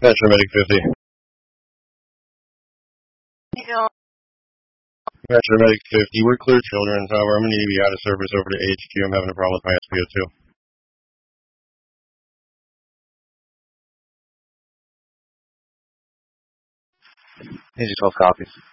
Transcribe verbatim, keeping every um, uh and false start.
Metro Medic fifty. Metro Medic fifty, we're clear children. However, I'm going to need to be out of service over to H Q. I'm having a problem with my S P O two. Easy twelve copies.